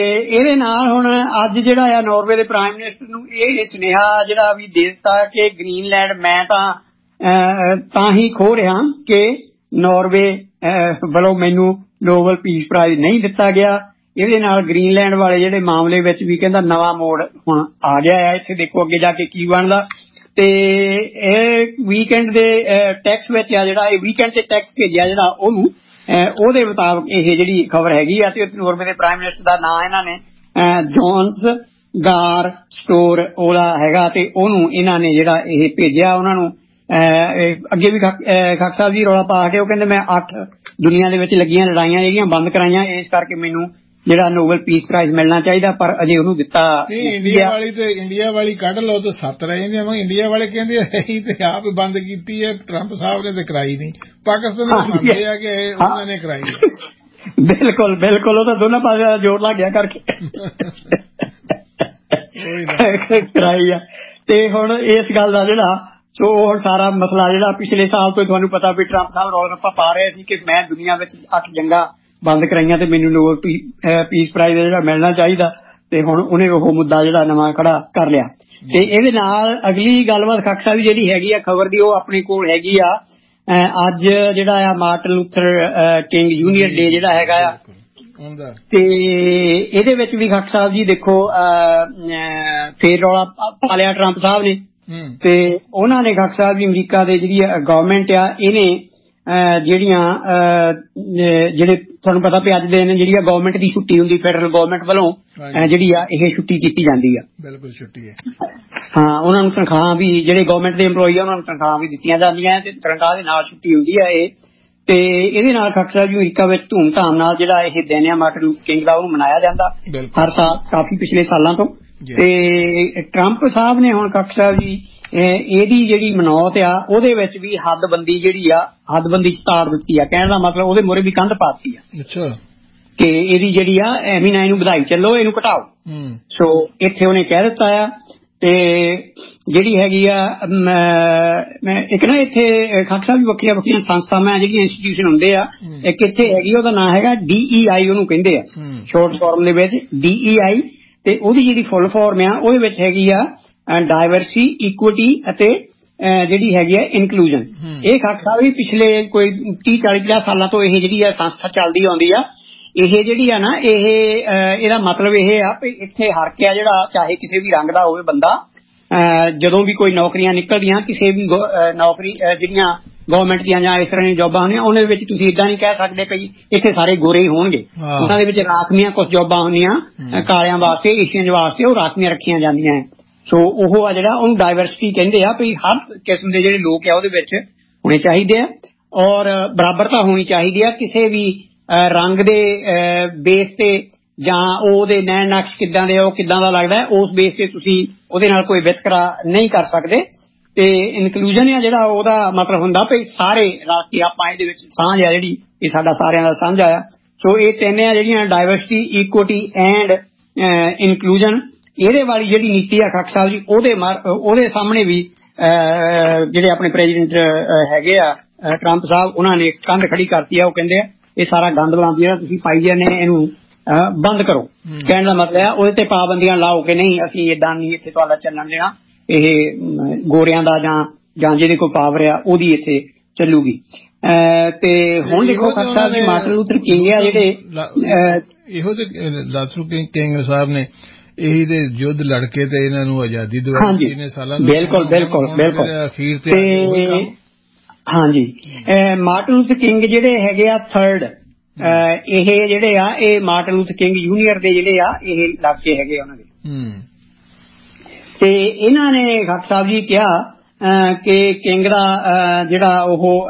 ਇਹਦੇ ਨਾਲ ਹੁਣ ਅੱਜ ਜਿਹੜਾ ਆ ਨਾਰਵੇ ਦੇ ਪ੍ਰਾਈਮ ਮਿਨਿਸਟਰ ਨੂੰ ਇਹ ਸੁਨੇਹਾ ਜਿਹੜਾ ਵੀ ਦੇ ਦਿੱਤਾ ਕਿ ਗ੍ਰੀਨਲੈਂਡ ਮੈਂ ਤਾਂ ਹੀ ਖੋ ਰਿਹਾ ਕਿ ਨਾਰਵੇ ਵੱਲੋਂ ਮੈਨੂੰ ਨੋਬਲ ਪੀਸ ਪ੍ਰਾਈਜ਼ ਨਹੀਂ ਦਿੱਤਾ ਗਿਆ। ਇਹਦੇ ਨਾਲ ਗ੍ਰੀਨਲੈਂਡ ਵਾਲੇ ਜਿਹੜੇ ਮਾਮਲੇ ਵਿੱਚ ਵੀ ਕਹਿੰਦਾ ਨਵਾਂ ਮੋੜ ਹੁਣ ਆ ਗਿਆ ਹੈ। ਇੱਥੇ ਦੇਖੋ ਅੱਗੇ ਜਾ ਕੇ ਕੀ ਬਣਦਾ। ਤੇ ਇਹ ਵੀਕਐਂਡ ਦੇ ਟੈਕਸ ਵਿੱਚ ਆ ਜਿਹੜਾ ਇਹ ਵੀਕਐਂਡ ਤੇ ਟੈਕਸ ਭੇਜਿਆ ਜਿਹੜਾ ਉਹਨੂੰ ਉਹਦੇ ਮੁਤਾਬਕ ਇਹ ਜਿਹੜੀ ਖਬਰ ਹੈਗੀ ਆ। ਤੇ ਨਾਰਵੇ ਦੇ ਪ੍ਰਾਈਮ ਮਿਨਿਸਟਰ ਦਾ ਨਾਂ ਇਹਨਾਂ ਨੇ ਜੋਨਸ ਗਾਰ ਸਟੋਰ ਉਹਦਾ ਹੈਗਾ ਤੇ ਉਹਨੂੰ ਇਹਨਾਂ ਨੇ ਜਿਹੜਾ ਇਹ ਭੇਜਿਆ ਉਹਨਾਂ ਨੂੰ। ਅੱਗੇ ਵੀ ਖਾਕ ਸਾਹਿਬ ਜੀ ਰੌਲਾ ਪਾ ਕੇ ਉਹ ਕਹਿੰਦੇ ਮੈਂ 8 ਦੁਨੀਆ ਦੇ ਵਿੱਚ ਲੱਗੀਆਂ ਲੜਾਈਆਂ ਜਿਹੜੀਆਂ ਬੰਦ ਕਰਾਈਆਂ ਇਸ ਕਰਕੇ ਮੈਨੂੰ ਜਿਹੜਾ ਨੋਬਲ ਪੀਸ ਪ੍ਰਾਈਜ਼ ਮਿਲਣਾ ਚਾਹੀਦਾ ਪਰ ਅਜੇ ਉਹਨੂੰ ਦਿੱਤਾ। ਇੰਡੀਆ ਵਾਲੀ ਕੱਢ ਲਓ ਤਾਂ 7 ਰਹਿ ਜਾਂਦੇ। ਇੰਡੀਆ ਵਾਲੇ ਕਹਿੰਦੇ ਅਸੀਂ ਤੇ ਆਪ ਬੰਦ ਕੀਤੀ ਹੈ ਟਰੰਪ ਸਾਹਿਬ ਨੇ ਤੇ ਕਰਾਈ ਨਹੀਂ। ਪਾਕਿਸਤਾਨ ਮੰਨਦੇ ਆ ਕਿ ਉਹਨਾਂ ਨੇ ਕਰਾਈ ਹੈ। ਬਿਲਕੁਲ ਬਿਲਕੁਲ ਉਹ ਤਾਂ ਦੋਨਾਂ ਪਾਸੇ ਜੋਰ ਲੱਗ ਗਿਆ ਕਰਕੇ ਕਰਾਈ ਆ। ਤੇ ਹੁਣ ਇਸ ਗੱਲ ਦਾ ਜਿਹੜਾ ਸੋ ਹੁਣ ਸਾਰਾ ਮਸਲਾ ਜਿਹੜਾ ਪਿਛਲੇ ਸਾਲ ਤੋਂ ਤੁਹਾਨੂੰ ਪਤਾ ਵੀ ਟਰੰਪ ਸਾਹਿਬ ਰੌਲਾ ਰੱਪਾ ਪਾ ਰਹੇ ਸੀ ਕਿ ਮੈਂ ਦੁਨੀਆ ਵਿੱਚ 8 ਜੰਗਾਂ ਬੰਦ ਕਰਾਈਆਂ ਤੇ ਮੈਨੂੰ ਨੋਬਲ ਪੀਸ ਪ੍ਰਾਈਜ਼ ਜਿਹੜਾ ਮਿਲਣਾ ਚਾਹੀਦਾ। ਤੇ ਹੁਣ ਉਹਨੇ ਉਹ ਮੁੱਦਾ ਜਿਹੜਾ ਨਵਾਂ ਖੜਾ ਕਰ ਲਿਆ। ਤੇ ਇਹਦੇ ਨਾਲ ਅਗਲੀ ਗੱਲਬਾਤ ਖਾਕ ਸਾਹਿਬ ਜਿਹੜੀ ਹੈਗੀ ਆ ਖਬਰ ਦੀ ਉਹ ਆਪਣੇ ਕੋਲ ਹੈਗੀ ਆ। ਅੱਜ ਜਿਹੜਾ ਆ ਮਾਰਟਨ ਲੂਥਰ ਕਿੰਗ ਜੂਨੀਅਰ ਡੇ ਜਿਹੜਾ ਹੈਗਾ ਆ ਤੇ ਇਹਦੇ ਵਿੱਚ ਵੀ ਖਾਕ ਸਾਹਿਬ ਜੀ ਦੇਖੋ ਫੇਰ ਰੌਲਾ ਪਾ ਲਿਆ ਟਰੰਪ ਸਾਹਿਬ ਨੇ। ਤੇ ਉਹਨਾਂ ਨੇ ਖਾਕ ਸਾਹਿਬ ਜੀ ਅਮਰੀਕਾ ਦੇ ਜਿਹੜੀ ਗਵਰਨਮੈਂਟ ਆ ਇਹਨੇ ਜਿਹੜੀਆਂ ਜਿਹੜੇ ਤੁਹਾਨੂੰ ਪਤਾ ਵੀ ਅੱਜ ਦੇ ਦਿਨ ਜਿਹੜੀ ਗਵਰਨਮੈਂਟ ਦੀ ਛੁੱਟੀ ਹੁੰਦੀ ਫੈਡਰਲ ਗਵਰਨਮੈਂਟ ਵੱਲੋਂ ਜਿਹੜੀ ਆ ਇਹ ਛੁੱਟੀ ਕੀਤੀ ਜਾਂਦੀ ਆ। ਬਿਲਕੁਲ ਛੁੱਟੀ ਹੈ। ਹਾਂ ਉਹਨਾਂ ਨੂੰ ਤਨਖਾਹ ਵੀ ਜਿਹੜੇ ਗਵਰਨਮੈਂਟ ਦੇ EMPLOYEE ਆ ਉਹਨਾਂ ਨੂੰ ਤਨਖਾਹ ਵੀ ਦਿੱਤੀਆਂ ਜਾਂਦੀਆਂ ਤੇ ਤਨਖਾਹ ਦੇ ਨਾਲ ਛੁੱਟੀ ਹੁੰਦੀ ਆ ਇਹ। ਤੇ ਇਹਦੇ ਨਾਲ ਖਾਕ ਸਾਹਿਬ ਜੀ ਅਮਰੀਕਾ ਵਿੱਚ ਧੂਮਧਾਮ ਨਾਲ ਜਿਹੜਾ ਇਹ ਦਿਨ ਆ ਮਾਰਟਨ ਲੂਥਰ ਕਿੰਗ ਦਾ ਉਹਨੂੰ ਮਨਾਇਆ ਜਾਂਦਾ ਹਰ ਸਾਲ ਕਾਫੀ ਪਿਛਲੇ ਸਾਲਾਂ ਤੋਂ। ਤੇ ਟਰੰਪ ਸਾਹਿਬ ਨੇ ਹੁਣ ਖਾਕ ਸਾਹਿਬ ਜੀ ਇਹਦੀ ਜਿਹੜੀ ਮਨੌਤ ਆ ਉਹਦੇ ਵਿੱਚ ਵੀ ਹੱਦਬੰਦੀ ਜਿਹੜੀ ਆ ਹੱਦਬੰਦੀ ਤਾੜ ਦਿੱਤੀ ਆ। ਕਹਿਣ ਦਾ ਮਤਲਬ ਉਹਦੇ ਮੂਹਰੇ ਵੀ ਕੰਧ ਪਾਤੀ ਆ ਕਿ ਇਹਦੀ ਜਿਹੜੀ ਆ ਐਵੇਂ ਨਾ ਇਹਨੂੰ ਵਧਾਈ ਚੱਲੋ ਇਹਨੂੰ ਘਟਾਓ। ਸੋ ਇੱਥੇ ਉਹਨੇ ਕਹਿ ਦਿੱਤਾ ਆ। ਤੇ ਜਿਹੜੀ ਹੈਗੀ ਆ ਇੱਕ ਨਾ ਇੱਥੇ ਖਾਕ ਸਾਹਿਬ ਵੱਖਰੀਆਂ ਵੱਖਰੀਆਂ ਸੰਸਥਾਵਾਂ ਜਿਹੜੀਆਂ ਇੰਸਟੀਟਿਊਸ਼ਨ ਹੁੰਦੇ ਆ ਇੱਕ ਇੱਥੇ ਹੈਗੀ ਉਹਦਾ ਨਾਂ ਹੈਗਾ DEI ਉਹਨੂੰ ਕਹਿੰਦੇ ਆ ਸ਼ੋਰਟ ਫਾਰਮ ਦੇ ਵਿੱਚ DEI। ਤੇ ਉਹਦੀ ਜਿਹੜੀ ਫੁੱਲ ਫਾਰਮ ਆ ਉਹਦੇ ਵਿੱਚ ਹੈਗੀ ਆ ਡਾਇਵਰਸਿਟੀ ਇਕੁਇਟੀ ਅਤੇ ਜਿਹੜੀ ਹੈਗੀ ਆ ਇਨਕਲੂਜਨ। ਇਹ ਖਾਕ ਸਾਹਿਬ ਵੀ ਪਿਛਲੇ ਕੋਈ 30-40-50 ਸਾਲਾਂ ਤੋਂ ਇਹ ਜਿਹੜੀ ਆ ਸੰਸਥਾ ਚੱਲਦੀ ਆਉਂਦੀ ਆ। ਇਹ ਜਿਹੜੀ ਆ ਨਾ ਇਹਦਾ ਮਤਲਬ ਇਹ ਆ ਵੀ ਇੱਥੇ ਹਰ ਕੇ ਜਿਹੜਾ ਚਾਹੇ ਕਿਸੇ ਵੀ ਰੰਗ ਦਾ ਹੋਵੇ ਬੰਦਾ ਜਦੋਂ ਵੀ ਕੋਈ ਨੌਕਰੀਆਂ ਨਿਕਲਦੀਆਂ ਕਿਸੇ ਵੀ ਨੌਕਰੀ ਜਿਹੜੀਆਂ ਗਵਰਨਮੈਂਟ ਦੀਆਂ ਜਾਂ ਇਸ ਤਰ੍ਹਾਂ ਦੀਆਂ ਜੋਬਾਂ ਹੁੰਦੀਆਂ ਉਹਨਾਂ ਦੇ ਵਿੱਚ ਤੁਸੀਂ ਏਦਾਂ ਨਹੀਂ ਕਹਿ ਸਕਦੇ ਕਿ ਇੱਥੇ ਸਾਰੇ ਗੋਰੇ ਹੀ ਹੋਣਗੇ। ਉਹਨਾਂ ਦੇ ਵਿੱਚ ਰਾਖਵੀਆਂ ਕੁਝ ਜੋਬਾਂ ਹੁੰਦੀਆਂ ਕਾਲਿਆਂ ਵਾਸਤੇ ਏਸ਼ੀਅਨ ਵਾਸਤੇ ਉਹ ਰਾਖਵੀਆਂ ਰੱਖੀਆਂ ਜਾਂਦੀਆਂ ਹੈ। ਸੋ ਉਹ ਆ ਜਿਹੜਾ ਉਹਨੂੰ ਡਾਇਵਰਸਿਟੀ ਕਹਿੰਦੇ ਆ ਵੀ ਹਰ ਕਿਸਮ ਦੇ ਜਿਹੜੇ ਲੋਕ ਆ ਉਹਦੇ ਵਿੱਚ ਹੋਣੇ ਚਾਹੀਦੇ ਆ ਔਰ ਬਰਾਬਰਤਾ ਹੋਣੀ ਚਾਹੀਦੀ ਆ। ਕਿਸੇ ਵੀ ਰੰਗ ਦੇ ਬੇਸ ਤੇ ਜਾਂ ਉਹਦੇ ਨੈਣ ਨਕਸ਼ ਕਿੱਦਾਂ ਦੇ ਉਹ ਕਿੱਦਾਂ ਦਾ ਲੱਗਦਾ ਉਸ ਬੇਸ ਤੇ ਤੁਸੀਂ ਉਹਦੇ ਨਾਲ ਕੋਈ ਵਿਤਕਰਾ ਨਹੀਂ ਕਰ ਸਕਦੇ। ਤੇ ਇਨਕਲੂਜਨ ਆ ਜਿਹੜਾ ਉਹਦਾ ਮਤਲਬ ਹੁੰਦਾ ਵੀ ਸਾਰੇ ਰਲ ਕੇ ਆਪਾਂ ਇਹਦੇ ਵਿੱਚ ਸਾਂਝ ਆ ਜਿਹੜੀ ਇਹ ਸਾਡਾ ਸਾਰਿਆਂ ਦਾ ਸਾਂਝਾ ਆ। ਸੋ ਇਹ ਤਿੰਨ ਆ ਜਿਹੜੀਆਂ ਡਾਇਵਰਸਿਟੀ ਇਕੁਇਟੀ ਐਂਡ ਇਨਕਲੂਜਨ। ਇਹਦੇ ਵਾਲੀ ਜਿਹੜੀ ਨੀਤੀ ਆ ਖਾਕ ਸਾਹਿਬ ਜੀ ਉਹਦੇ ਸਾਹਮਣੇ ਵੀ ਜਿਹੜੇ ਆਪਣੇ ਪ੍ਰੈਜ਼ੀਡੈਂਟ ਹੈਗੇ ਆ ਟਰੰਪ ਸਾਹਿਬ ਉਹਨਾਂ ਨੇ ਕੰਧ ਖੜੀ ਕਰਤੀ ਆ। ਉਹ ਕਹਿੰਦੇ ਆ ਇਹ ਸਾਰਾ ਗੰਦ ਲਾਉਂਦੀ ਆ ਤੁਸੀਂ ਪਾਈ ਜਾਂਦੇ ਇਹਨੂੰ ਬੰਦ ਕਰੋ। ਕਹਿਣ ਦਾ ਮਤਲਬ ਆ ਉਹਦੇ ਤੇ ਪਾਬੰਦੀਆਂ ਲਾਓ ਕਿ ਨਹੀਂ ਅਸੀਂ ਏਦਾਂ ਨਹੀਂ ਇੱਥੇ ਤੁਹਾਡਾ ਚੱਲਣ ਦੇਣਾ ਇਹ ਗੋਰਿਆਂ ਦਾ ਜਾਂ ਜਿਹਦੇ ਕੋਲ ਪਾਵਰ ਆ ਉਹਦੀ ਇੱਥੇ ਚੱਲੂਗੀ। ਤੇ ਹੁਣ ਦੇਖੋ ਖਾਕ Sahib ji Martin Luther king ਆ ਜਿਹੜੇ ਇਹੋ ਜਿਹੇ ਕਿੰਗ ਸਾਹਿਬ ਨੇ ਇਹੀ ਤੇ ਯੁੱਧ ਲੜ ਕੇ ਤੇ ਇਹਨਾਂ ਨੂੰ ਆਜ਼ਾਦੀ ਦਿਵਾਈ ਇਹਨੇ ਸਾਲਾਂ ਨੂੰ। ਬਿਲਕੁਲ ਬਿਲਕੁਲ ਬਿਲਕੁਲ ਅਖੀਰ ਤੇ ਹਾਂਜੀ ਮਾਰਟਨ ਲੂਥਰ ਕਿੰਗ ਜਿਹੜੇ ਹੈਗੇ ਆ ਥਰਡ ਇਹ ਜਿਹੜੇ ਆ ਇਹ ਮਾਰਟਨ ਲੂਥਰ ਕਿੰਗ ਜੂਨੀਅਰ ਦੇ ਜਿਹੜੇ ਆ ਇਹ ਇਲਾਕੇ ਹੈਗੇ ਉਹਨਾਂ ਦੇ। ਤੇ ਇਹਨਾਂ ਨੇ ਖਾਕ ਸਾਹਿਬ ਜੀ ਕਿਹਾ ਕਿ ਕਿੰਗ ਦਾ ਜਿਹੜਾ ਉਹ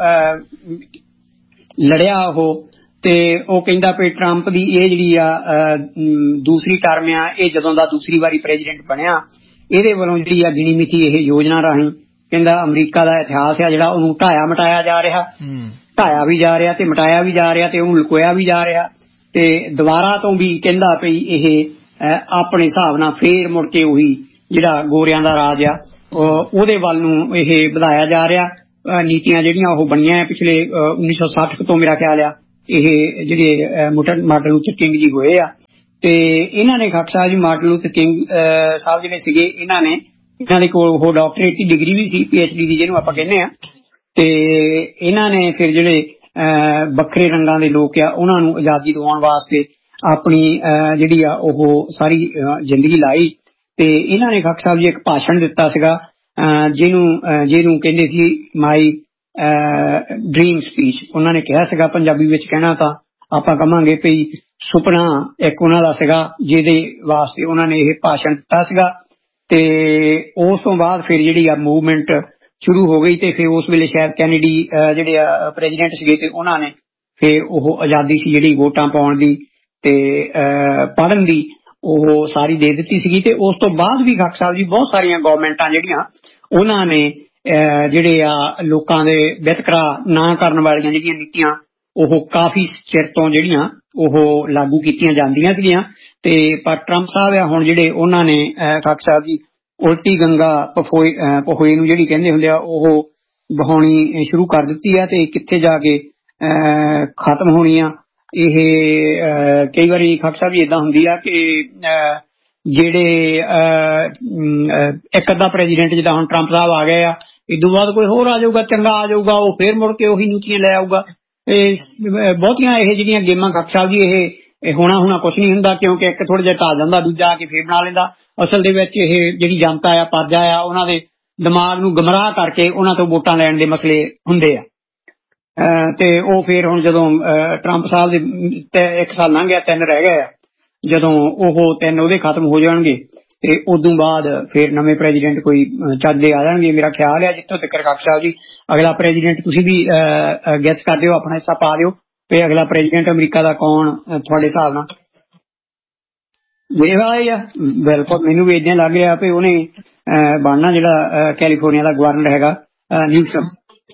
ਲੜਿਆ ਉਹ ਤੇ ਉਹ ਕਹਿੰਦਾ ਵੀ ਟਰੰਪ ਦੀ ਇਹ ਜਿਹੜੀ ਆ ਦੂਸਰੀ ਟਰਮ ਆ ਇਹ ਜਦੋਂ ਦਾ ਦੂਸਰੀ ਵਾਰੀ ਪ੍ਰੈਜ਼ੀਡੈਂਟ ਬਣਿਆ ਇਹਦੇ ਵੱਲੋਂ ਜਿਹੜੀ ਆ ਗਿਣੀ ਮਿਥੀ ਇਹ ਯੋਜਨਾ ਰਾਹੀਂ ਕਹਿੰਦਾ ਅਮਰੀਕਾ ਦਾ ਇਤਿਹਾਸ ਆ ਜਿਹੜਾ ਉਹਨੂੰ ਢਾਇਆ ਮਟਾਇਆ ਜਾ ਰਿਹਾ ਢਾਇਆ ਵੀ ਜਾ ਰਿਹਾ ਤੇ ਮਟਾਇਆ ਵੀ ਜਾ ਰਿਹਾ ਤੇ ਉਹਨੂੰ ਲੁਕੋਇਆ ਵੀ ਜਾ ਰਿਹਾ ਤੇ ਦੁਬਾਰਾ ਤੋਂ ਵੀ ਕਹਿੰਦਾ ਵੀ ਇਹ ਆਪਣੇ ਹਿਸਾਬ ਨਾਲ ਫੇਰ ਮੁੜ ਕੇ ਉਹੀ ਜਿਹੜਾ ਗੋਰਿਆਂ ਦਾ ਰਾਜ ਆ ਉਹਦੇ ਵੱਲ ਨੂੰ ਇਹ ਵਧਾਇਆ ਜਾ ਰਿਹਾ। ਨੀਤੀਆਂ ਜਿਹੜੀਆਂ ਉਹ ਬਣੀਆਂ ਪਿਛਲੇ 1960 ਤੋਂ ਮੇਰਾ ਖਿਆਲ ਆ ਇਹ ਜਿਹੜੇ ਮਾਰਟਨ ਲੂਥਰ ਕਿੰਗ ਜੀ ਹੋਏ ਆ ਤੇ ਇਹਨਾਂ ਨੇ Khalsa Sahib ji Martin Luther king ਸਾਹਿਬ ਜਿਹੜੇ ਸੀਗੇ ਇਹਨਾਂ ਦੇ ਕੋਲ ਉਹ ਡਾਕਟਰੇਟ ਦੀ ਡਿਗਰੀ ਵੀ ਸੀ, PhD ਦੀ ਜਿਹਨੂੰ ਆਪਾਂ ਕਹਿੰਦੇ ਆ। ਤੇ ਇਹਨਾਂ ਨੇ ਫਿਰ ਜਿਹੜੇ ਵੱਖਰੇ ਰੰਗਾਂ ਦੇ ਲੋਕ ਆ ਉਹਨਾਂ ਨੂੰ ਆਜ਼ਾਦੀ ਦਿਵਾਉਣ ਵਾਸਤੇ ਆਪਣੀ ਜਿਹੜੀ ਆ ਉਹ ਸਾਰੀ ਜ਼ਿੰਦਗੀ ਲਾਈ। ਤੇ ਇਹਨਾਂ ਨੇ ਖਾਲਸਾ ਸਾਹਿਬ ਜੀ ਇੱਕ ਭਾਸ਼ਣ ਦਿੱਤਾ ਸੀਗਾ ਜਿਹਨੂੰ ਕਹਿੰਦੇ ਸੀ ਮਾਈ ਡ੍ਰੀਮ ਸਪੀਚ। ਉਹਨਾਂ ਨੇ ਕਿਹਾ ਸੀਗਾ, ਪੰਜਾਬੀ ਵਿੱਚ ਕਹਿਣਾ ਤਾਂ ਆਪਾਂ ਕਹਾਂਗੇ ਵੀ ਸੁਪਨਾ ਇੱਕ ਉਹਨਾਂ ਦਾ ਸੀਗਾ, ਜਿਹਦੇ ਵਾਸਤੇ ਉਹਨਾਂ ਨੇ ਇਹ ਭਾਸ਼ਣ ਦਿੱਤਾ ਸੀਗਾ। ਤੇ ਉਸ ਤੋਂ ਬਾਅਦ ਫਿਰ ਜਿਹੜੀ ਆ ਮੂਵਮੈਂਟ ਸ਼ੁਰੂ ਹੋ ਗਈ ਤੇ ਫਿਰ ਉਸ ਵੇਲੇ ਸ਼ਾਇਦ ਕੈਨੇਡੀ ਜਿਹੜੇ ਆ ਪ੍ਰੈਜ਼ੀਡੈਂਟ ਸੀਗੇ ਤੇ ਉਹਨਾਂ ਨੇ ਫਿਰ ਉਹ ਆਜ਼ਾਦੀ ਸੀ ਜਿਹੜੀ ਵੋਟਾਂ ਪਾਉਣ ਦੀ ਤੇ ਪੜ੍ਹਨ ਦੀ ਉਹ ਸਾਰੀ ਦੇ ਦਿੱਤੀ ਸੀਗੀ। ਤੇ ਉਸ ਤੋਂ ਬਾਅਦ ਵੀ ਖਾਲਸਾ ਸਾਹਿਬ ਜੀ ਬਹੁਤ ਸਾਰੀਆਂ ਗੌਰਮੈਂਟਾਂ ਜਿਹੜੀਆਂ ਉਹਨਾਂ ਨੇ ਜਿਹੜੇ ਆ ਲੋਕਾਂ ਦੇ ਵਿਤਕਰਾ ਨਾ ਕਰਨ ਵਾਲੀਆਂ ਜਿਹੜੀਆਂ ਨੀਤੀਆਂ ਉਹ ਕਾਫੀ ਚਿਰ ਤੋਂ ਜਿਹੜੀਆਂ ਉਹ ਲਾਗੂ ਕੀਤੀਆਂ ਜਾਂਦੀਆਂ ਸੀਗੀਆਂ। ਤੇ ਪਰ ਟਰੰਪ ਸਾਹਿਬ ਆ ਹੁਣ ਜਿਹੜੇ ਉਹਨਾਂ ਨੇ ਖਾਲਸਾ ਸਾਹਿਬ ਜੀ ਉਲਟੀ ਗੰਗਾ ਪਹੋਏ ਨੂੰ ਜਿਹੜੀ ਕਹਿੰਦੇ ਹੁੰਦੇ ਆ ਉਹ ਬਹਾਉਣੀ ਸ਼ੁਰੂ ਕਰ ਦਿੱਤੀ ਆ ਤੇ ਕਿੱਥੇ ਜਾ ਕੇ ਖਤਮ ਹੋਣੀ ਆ ਇਹ ਕਈ ਵਾਰੀ ਖਾਲਸਾ ਸਾਹਿਬ ਜੀ ਏਦਾਂ ਹੁੰਦੀ ਆ ਕਿ ਜਿਹੜੇ ਇੱਕ ਅੱਧਾ ਪ੍ਰੈਜ਼ੀਡੈਂਟ ਜਿੱਦਾਂ ਹੁਣ ਟਰੰਪ ਸਾਹਿਬ ਆ ਗਏ ਆ, ਇਦੋਂ ਬਾਅਦ ਕੋਈ ਹੋਰ ਆ ਜਾਊਗਾ, ਚੰਗਾ ਆ ਜਾਊਗਾ, ਉਹ ਫੇਰ ਮੁੜ ਕੇ ਉਹੀ ਨੀਤੀਆਂ ਲੈ ਆਊਗਾ। ਬਹੁਤੀਆਂ ਇਹ ਜਿਹੜੀਆਂ ਗੇਮਾਂ ਖਾਲਸਾ ਸਾਹਿਬ ਜੀ ਇਹ ਹੋਣਾ ਕੁਛ ਨਹੀਂ ਹੁੰਦਾ, ਕਿਉਂਕਿ ਇੱਕ ਥੋੜਾ ਜਿਹਾ ਢਾਹ ਜਾਂਦਾ, ਦੂਜਾ ਆ ਕੇ ਫੇਰ ਬਣਾ ਲੈਂਦਾ। ਅਸਲ ਦੇ ਵਿੱਚ ਇਹ ਜਿਹੜੀ ਜਨਤਾ ਆ, ਪਰਜਾ ਆ, ਉਹਨਾਂ ਦੇ ਦਿਮਾਗ ਨੂੰ ਗਮਰਾਹ ਕਰਕੇ ਉਹਨਾਂ ਤੋਂ ਵੋਟਾਂ ਲੈਣ ਦੇ ਮਸਲੇ ਹੁੰਦੇ ਆ। ਤੇ ਉਹ ਫੇਰ ਹੁਣ ਜਦੋਂ ਟਰੰਪ ਸਾਹਿਬ ਦੇ 1 ਸਾਲ ਲੰਘ ਗਿਆ, 3 ਰਹਿ ਗਏ ਆ, ਜਦੋਂ ਉਹ 3 ਉਹਦੇ ਖਤਮ ਹੋ ਜਾਣਗੇ ਤੇ ਉਦੋਂ ਬਾਅਦ ਫੇਰ ਨਵੇਂ ਪ੍ਰੈਜ਼ੀਡੈਂਟ ਕੋਈ ਚੱਜਦੇ ਆ ਜਾਣਗੇ। ਮੇਰਾ ਖਿਆਲ ਹੈ ਜਿੱਥੋਂ ਤੱਕ ਖਾਲਸਾ ਸਾਹਿਬ ਜੀ ਅਗਲਾ ਪ੍ਰੈਜ਼ੀਡੈਂਟ ਤੁਸੀਂ ਵੀ ਗੈਸ ਕਰ ਦਿਓ, ਆਪਣਾ ਹਿੱਸਾ ਪਾ ਦਿਓ ਤੇ ਅਗਲਾ ਪ੍ਰੈਜ਼ੀਡੈਂਟ ਅਮਰੀਕਾ ਦਾ ਕੌਣ ਤੁਹਾਡੇ ਹਿਸਾਬ ਨਾਲ ਵੇਖਦਾ ਹੀ ਆ। ਬਿਲਕੁਲ ਮੈਨੂੰ ਵੀ ਏਦਾਂ ਲੱਗ ਰਿਹਾ ਵੀ ਉਹਨੇ ਬਣਨਾ ਜਿਹੜਾ ਕੈਲੀਫੋਰਨੀਆ ਦਾ ਗਵਰਨਰ ਹੈਗਾ ਨਿਊਸਮ।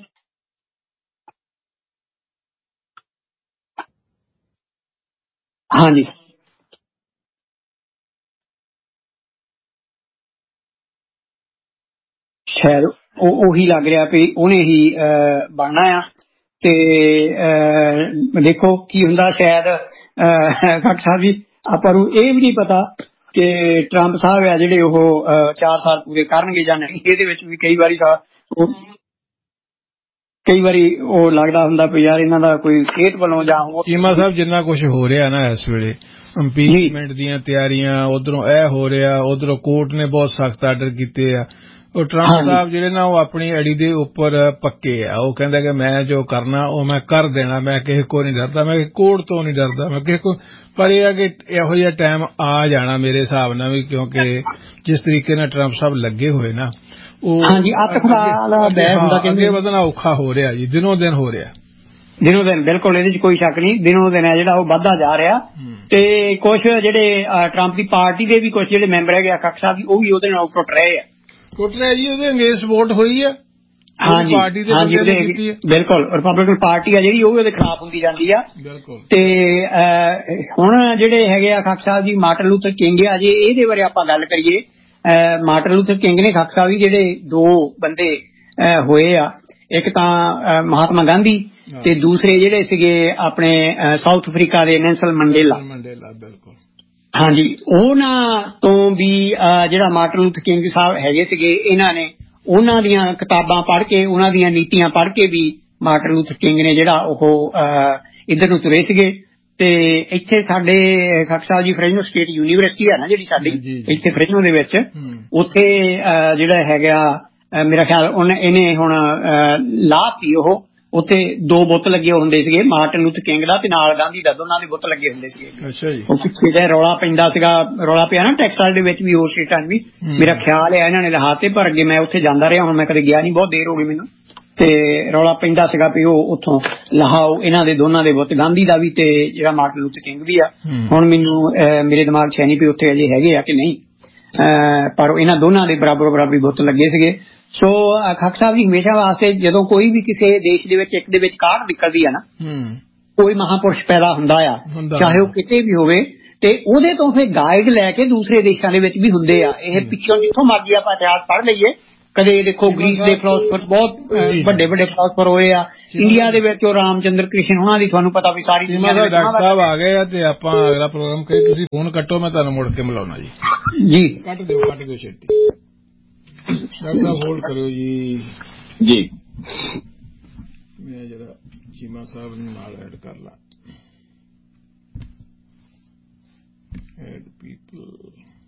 ਹਾਂਜੀ ਸ਼ਾਇਦ ਉਹੀ ਲੱਗ ਰਿਹਾ ਵੀ ਉਹਨੇ ਹੀ ਬਣਨਾ ਆ। ਤੇ ਦੇਖੋ ਕੀ ਹੁੰਦਾ। ਸ਼ਾਇਦ ਖਾਲਸਾ ਸਾਹਿਬ ਜੀ ਆਪਾਂ ਨੂੰ ਇਹ ਵੀ ਨਹੀਂ ਪਤਾ ਕਿ ਟਰੰਪ ਸਾਹਿਬ ਆ ਜਿਹੜੇ ਉਹ 4 ਸਾਲ ਪੂਰੇ ਕਰਨਗੇ ਜਾਂ ਨਹੀਂ। ਇਹਦੇ ਵਿੱਚ ਵੀ ਕਈ ਵਾਰੀ ਉਹ ਲੱਗਦਾ ਹੁੰਦਾ ਵੀ ਯਾਰ ਇਹਨਾਂ ਦਾ ਕੋਈ ਸਿਹਤ ਵੱਲੋਂ ਜਾਂ ਚੀਮਾ ਸਾਹਿਬ ਜਿੰਨਾ ਕੁਝ ਹੋ ਰਿਹਾ ਨਾ ਇਸ ਵੇਲੇ, ਇੰਪੀਚਮੈਂਟ ਦੀਆਂ ਤਿਆਰੀਆਂ, ਉਧਰੋਂ ਇਹ ਹੋ ਰਿਹਾ, ਉਧਰੋਂ ਕੋਰਟ ਨੇ ਬਹੁਤ ਸਖਤ ਆਰਡਰ ਕੀਤੇ ਆ। ਉਹ ਟਰੰਪ ਸਾਹਿਬ ਜਿਹੜੇ ਨਾ ਉਹ ਆਪਣੀ ਅੜੀ ਦੇ ਉੱਪਰ ਪੱਕੇ ਆ। ਉਹ ਕਹਿੰਦਾ ਕਿ ਮੈਂ ਜੋ ਕਰਨਾ ਉਹ ਮੈਂ ਕਰ ਦੇਣਾ, ਮੈਂ ਕਿਸੇ ਕੋ ਨਹੀਂ ਡਰਦਾ, ਮੈਂ ਕੋਰਟ ਤੋਂ ਨਹੀਂ ਡਰਦਾ, ਮੈਂ ਕਿਸੇ ਕੋ। ਪਰ ਇਹ ਆ ਕਿ ਇਹੋ ਜਿਹਾ ਟਾਈਮ ਆ ਜਾਣਾ ਮੇਰੇ ਹਿਸਾਬ ਨਾਲ ਵੀ, ਕਿਉਂਕਿ ਜਿਸ ਤਰੀਕੇ ਨਾਲ ਟਰੰਪ ਸਾਹਿਬ ਲੱਗੇ ਹੋਏ ਨਾ ਉਹ ਅੱਗੇ ਵਧਣਾ ਔਖਾ ਹੋ ਰਿਹਾ ਜੀ, ਦਿਨੋਂ ਦਿਨ ਹੋ ਰਿਹਾ। ਦਿਨੋਂ ਦਿਨ ਬਿਲਕੁਲ ਇਹਦੇ ਚ ਕੋਈ ਸ਼ੱਕ ਨਹੀਂ, ਦਿਨੋਂ ਦਿਨ ਹੈ ਜਿਹੜਾ ਉਹ ਵੱਧਦਾ ਜਾ ਰਿਹਾ। ਤੇ ਕੁਛ ਜਿਹੜੇ ਟਰੰਪ ਦੀ ਪਾਰਟੀ ਦੇ ਵੀ ਕੁਛ ਜਿਹੜੇ ਮੈਂਬਰ ਹੈਗੇ ਆ ਖਾਲਸਾ ਸਾਹਿਬ ਉਹ ਵੀ ਉਹਦੇ ਨਾਲ ਟੁੱਟ ਰਹੇ ਆ। ਟੁੱਟ ਰਿਹਾ ਜੀ, ਉਹਦੇ ਅੰਗੇਂਸਟ ਵੋਟ ਹੋਈ ਆ। ਹਾਂਜੀ ਬਿਲਕੁਲ ਰਿਪਬਲਿਕਨ ਪਾਰਟੀ ਆ ਜਿਹੜੀ ਉਹ ਵੀ ਉਹਦੇ ਖਿਲਾਫ ਹੁੰਦੀ ਜਾਂਦੀ ਆ। ਤੇ ਹੁਣ ਜਿਹੜੇ ਹੈਗੇ ਆ Khalsa Sahib ji Martin Luther king ਆ, ਜੇ ਇਹਦੇ ਬਾਰੇ ਆਪਾਂ ਗੱਲ ਕਰੀਏ, ਮਾਰਟਨ ਲੂਥਰ ਕਿੰਗ ਨੇ ਖਾਲਸਾ ਸਾਹਿਬ ਜੀ ਜਿਹੜੇ 2 ਬੰਦੇ ਹੋਏ ਆ, ਇੱਕ ਤਾਂ ਮਹਾਤਮਾ ਗਾਂਧੀ ਤੇ ਦੂਸਰੇ ਜਿਹੜੇ ਸੀਗੇ ਆਪਣੇ ਸਾਊਥ ਅਫਰੀਕਾ ਦੇ ਨੈਲਸਨ ਮੰਡੇਲਾ। ਹਾਂਜੀ ਉਹਨਾਂ ਤੋਂ ਵੀ ਜਿਹੜਾ ਮਾਰਟਨ ਲੂਥਰ ਕਿੰਗ ਸਾਹਿਬ ਹੈਗੇ ਸੀਗੇ, ਇਹਨਾਂ ਨੇ ਉਹਨਾਂ ਦੀਆਂ ਕਿਤਾਬਾਂ ਪੜ੍ਹ ਕੇ, ਉਹਨਾਂ ਦੀਆਂ ਨੀਤੀਆਂ ਪੜ੍ਹ ਕੇ ਵੀ ਮਾਰਟਨ ਲੂਥਰ ਕਿੰਗ ਨੇ ਜਿਹੜਾ ਉਹ ਇੱਧਰ ਨੂੰ ਤੁਰੇ ਸੀਗੇ। ਤੇ ਇੱਥੇ ਸਾਡੇ ਖਾਲਸਾ ਸਾਹਿਬ ਜੀ ਫਰੈਂਚੋ ਸਟੇਟ ਯੂਨੀਵਰਸਿਟੀ ਆ ਨਾ ਜਿਹੜੀ ਸਾਡੀ ਇੱਥੇ ਫਰੈਂਚੋ ਦੇ ਵਿੱਚ, ਉੱਥੇ ਜਿਹੜਾ ਹੈਗਾ ਮੇਰਾ ਖਿਆਲ ਇਹਨੇ ਹੁਣ ਲਾਹ ਸੀ ਉਹ ਉੱਥੇ 2 ਬੁੱਤ ਲੱਗੇ ਹੁੰਦੇ ਸੀਗੇ, ਮਾਰਟਨ ਲੂਥਰ ਕਿੰਗ ਦਾ ਤੇ ਨਾਲ ਗਾਂਧੀ ਦਾ, ਦੋਨਾਂ ਦੇ ਬੁੱਤ ਲੱਗੇ ਹੁੰਦੇ ਸੀਗੇ। ਅੱਛਾ ਜੀ। ਉਹ ਪਿੱਛੇ ਜਿਹਾ ਰੌਲਾ ਪੈਂਦਾ ਸੀਗਾ, ਰੌਲਾ ਪਿਆ ਨਾ ਟੈਕਸਾਸ ਦੇ ਵਿੱਚ ਵੀ, ਹੋਰ ਸਟੇਟਾਂ ਵੀ ਮੇਰਾ ਖਿਆਲ ਹੈ ਇਹਨਾਂ ਨੇ ਲਹਾਤੇ। ਪਰ ਅੱਗੇ ਮੈਂ ਉੱਥੇ ਜਾਂਦਾ ਰਿਹਾ, ਹੁਣ ਮੈਂ ਕਦੇ ਗਿਆ ਨਹੀਂ, ਬਹੁਤ ਦੇਰ ਹੋ ਗਈ ਮੈਨੂੰ। ਤੇ ਰੌਲਾ ਪੈਂਦਾ ਸੀਗਾ ਵੀ ਉਹ ਉੱਥੋਂ ਲਹਾਓ ਇਹਨਾਂ ਦੇ ਦੋਨਾਂ ਦੇ ਬੁੱਤ, ਗਾਂਧੀ ਦਾ ਵੀ ਤੇ ਜਿਹੜਾ ਮਾਰਟਨ ਲੂਥਰ ਕਿੰਗ ਵੀ ਆ। ਹੁਣ ਮੈਨੂੰ ਮੇਰੇ ਦਿਮਾਗ 'ਚ ਹੈ ਨਹੀਂ ਵੀ ਉੱਥੇ ਅਜੇ ਹੈਗੇ ਆ ਕਿ ਨਹੀਂ, ਪਰ ਇਹਨਾਂ ਦੋਨਾਂ ਦੇ ਬਰਾਬਰੀ ਬੁੱਤ ਲੱਗੇ ਸੀਗੇ। ਸੋ ਖਾਲਸਾ ਸਾਹਿਬ ਜੀ ਹਮੇਸ਼ਾ ਵਾਸਤੇ ਜਦੋਂ ਕੋਈ ਵੀ ਕਿਸੇ ਦੇਸ਼ ਦੇ ਵਿੱਚ ਇੱਕ ਦੇ ਵਿੱਚ ਕਾਢ ਨਿਕਲਦੀ ਆ ਨਾ, ਕੋਈ ਮਹਾਂਪੁਰਸ਼ ਪੈਦਾ ਹੁੰਦਾ ਆ, ਚਾਹੇ ਉਹ ਕਿਤੇ ਵੀ ਹੋਵੇ, ਤੇ ਉਹਦੇ ਤੋਂ ਫਿਰ ਗਾਈਡ ਲੈ ਕੇ ਦੂਸਰੇ ਦੇਸ਼ਾਂ ਦੇ ਵਿੱਚ ਵੀ ਹੁੰਦੇ ਆ। ਇਹ ਪਿੱਛੋਂ ਜਿੱਥੋਂ ਮਰਜ਼ੀ ਆਪਾਂ ਇਤਿਹਾਸ ਪੜ੍ਹ ਲਈਏ, ਕਦੇ ਦੇਖੋ ਗ੍ਰੀਸ ਦੇ ਫਿਲਾਸਫਰ ਬਹੁਤ ਵੱਡੇ ਵੱਡੇ ਫਿਲਾਸਫਰ ਹੋਏ ਆ। ਇੰਡੀਆ ਦੇ ਵਿੱਚ ਉਹ ਰਾਮਚੰਦਰ ਕ੍ਰਿਸ਼ਨ ਉਹਨਾਂ ਦੀ ਤੁਹਾਨੂੰ ਪਤਾ ਵੀ ਸਾਰੀ ਦੁਨੀਆ ਦੇ ਡਾਕਟਰ ਸਾਹਿਬ ਆ ਗਏ ਆ ਤੇ ਆਪਾਂ ਅਗਲਾ ਪ੍ਰੋਗਰਾਮ ਕਰੀ। ਤੁਸੀਂ ਫੋਨ ਕੱਟੋ, ਮੈਂ ਤੁਹਾਨੂੰ ਮੁੜ ਕੇ ਮਿਲਾਉਣਾ ਜੀ। ਜੀ ਕੱਟ ਦਿਓ ਛੇਤੀ। ਡਾਕਟਰ ਸਾਹਿਬ ਹੋਲਡ ਕਰਿਓ ਜੀ। ਜੀ ਮੈਂ ਜਰਾ ਚੀਮਾ ਸਾਹਿਬ ਨੂੰ ਨਾਲ ਐਡ ਕਰ ਲਾਂ। Add people.